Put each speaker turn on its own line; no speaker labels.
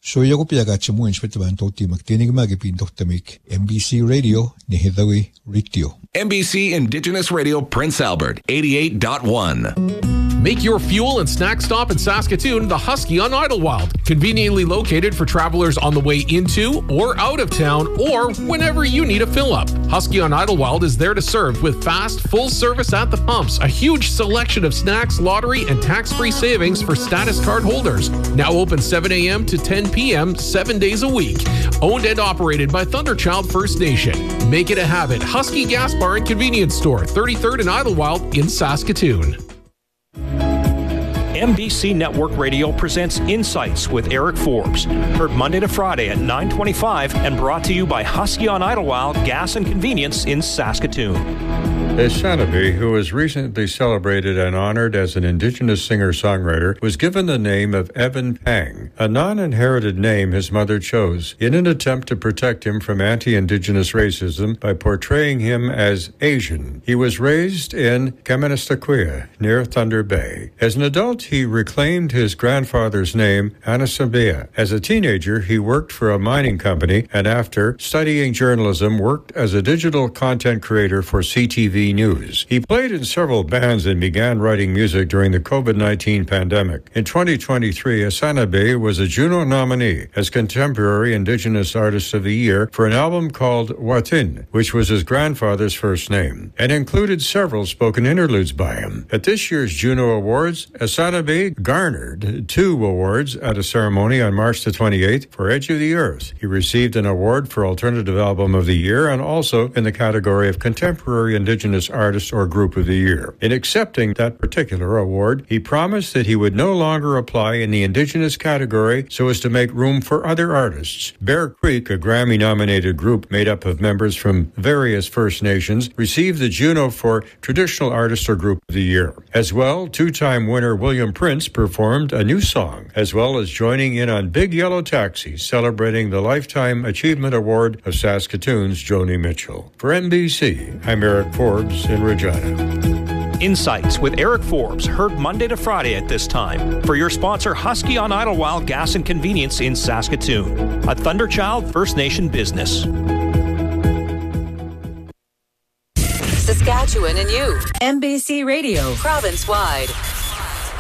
So yago piaga chimo inspectaban toti magtinig magipintohtamik MBC Radio ni Hidawi Ritio.
MBC Indigenous Radio Prince Albert 88.1.
Make your fuel and snack stop in Saskatoon the Husky on Idlewild. Conveniently located for travelers on the way into or out of town or whenever you need a fill-up. Husky on Idlewild is there to serve with fast, full service at the pumps, a huge selection of snacks, lottery, and tax-free savings for status card holders. Now open 7 a.m. to 10 p.m. 7 days a week. Owned and operated by Thunderchild First Nation. Make it a habit. Husky Gas Bar and Convenience Store, 33rd and Idlewild in Saskatoon.
MBC Network Radio presents Insights with Eric Forbes. Heard Monday to Friday at 9:25 and brought to you by Husky on Idlewild Gas and Convenience in Saskatoon.
Asanabi, who was recently celebrated and honored as an Indigenous singer-songwriter, was given the name of Evan Pang, a non-inherited name his mother chose, in an attempt to protect him from anti-Indigenous racism by portraying him as Asian. He was raised in Kaministaquia, near Thunder Bay. As an adult, he reclaimed his grandfather's name, Anasabea. As a teenager, he worked for a mining company, and after studying journalism, worked as a digital content creator for CTV News. He played in several bands and began writing music during the COVID-19 pandemic. In 2023, Asanabe was a Juno nominee as Contemporary Indigenous Artist of the Year for an album called Watin, which was his grandfather's first name, and included several spoken interludes by him. At this year's Juno Awards, Asanabe garnered 2 awards at a ceremony on March the 28th for Edge of the Earth. He received an award for Alternative Album of the Year and also in the category of Contemporary Indigenous Artist or Group of the Year. In accepting that particular award, he promised that he would no longer apply in the Indigenous category so as to make room for other artists. Bear Creek, a Grammy-nominated group made up of members from various First Nations, received the Juno for Traditional Artist or Group of the Year. As well, 2-time winner William Prince performed a new song, as well as joining in on Big Yellow Taxi, celebrating the Lifetime Achievement Award of Saskatoon's Joni Mitchell. For NBC, I'm Eric Forbes in Regina.
Insights with Eric Forbes, heard Monday to Friday at this time. For your sponsor, Husky on Idlewild Gas and Convenience in Saskatoon, a Thunderchild First Nation business.
Saskatchewan and you. MBC Radio, province-wide.